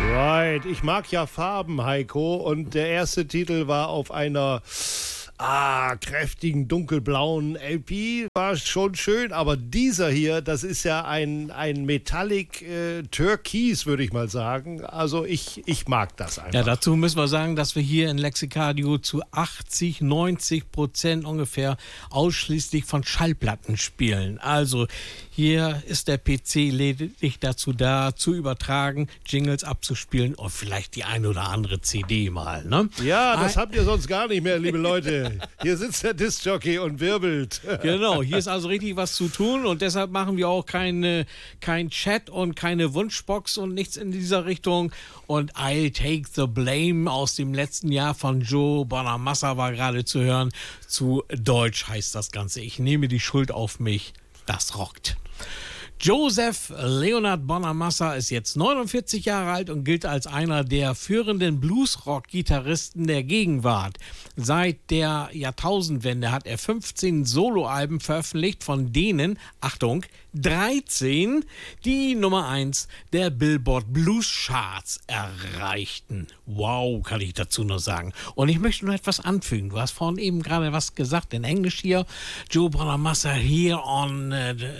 Right, ich mag ja Farben, Heiko, und der erste Titel war auf einer kräftigen dunkelblauen LP, war schon schön, aber dieser hier, das ist ja ein Metallic Türkis, würde ich mal sagen. Also ich mag das einfach. Ja, dazu müssen wir sagen, dass wir hier in Lexicadio zu 80-90% ungefähr ausschließlich von Schallplatten spielen. Also hier ist der PC lediglich dazu da, zu übertragen, Jingles abzuspielen und vielleicht die eine oder andere CD mal, ne? Ja, das habt ihr sonst gar nicht mehr, liebe Leute. Hier sitzt der Discjockey und wirbelt. Genau, hier ist also richtig was zu tun und deshalb machen wir auch kein Chat und keine Wunschbox und nichts in dieser Richtung. Und I'll Take the Blame aus dem letzten Jahr von Joe Bonamassa war gerade zu hören. Zu Deutsch heißt das Ganze. Ich nehme die Schuld auf mich. Das rockt. Joseph Leonard Bonamassa ist jetzt 49 Jahre alt und gilt als einer der führenden Bluesrock-Gitarristen der Gegenwart. Seit der Jahrtausendwende hat er 15 Soloalben veröffentlicht, von denen, Achtung, 13 die Nummer 1 der Billboard Blues Charts erreichten. Wow, kann ich dazu nur sagen. Und ich möchte noch etwas anfügen. Du hast vorhin eben gerade was gesagt in Englisch hier. Joe Bonamassa here on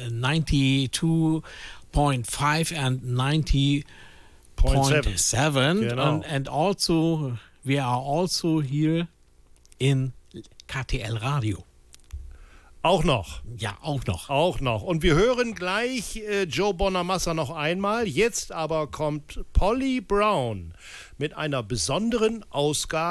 92.5 and 90.7. Genau. And also, we are also here in KTL Radio. Auch noch. Ja, auch noch. Auch noch. Und wir hören gleich Joe Bonamassa noch einmal. Jetzt aber kommt Polly Brown mit einer besonderen Ausgabe